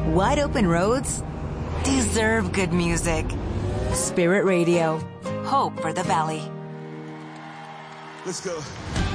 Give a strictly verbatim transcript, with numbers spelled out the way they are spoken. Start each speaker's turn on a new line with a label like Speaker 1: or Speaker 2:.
Speaker 1: Wide open roads deserve good music. Spirit Radio. Hope for the Valley.
Speaker 2: Let's go.